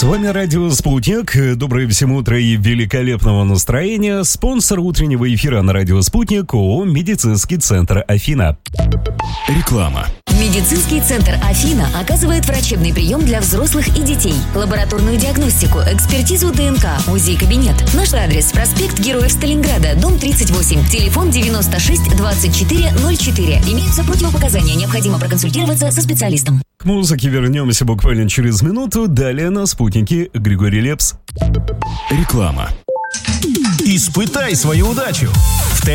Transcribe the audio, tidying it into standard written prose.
С вами радио «Спутник». Доброе всем утро и великолепного настроения. Спонсор утреннего эфира на радио «Спутник» ООО «Медицинский центр Афина». Реклама. Медицинский центр Афина оказывает врачебный прием для взрослых и детей, лабораторную диагностику, экспертизу ДНК, УЗИ-кабинет. Наш адрес: проспект Героев Сталинграда, дом 38, телефон 96 24 04. Имеются противопоказания, необходимо проконсультироваться со специалистом. К музыке вернемся буквально через минуту. Далее на «Спутнике» Григорий Лепс. Реклама. Испытай свою удачу.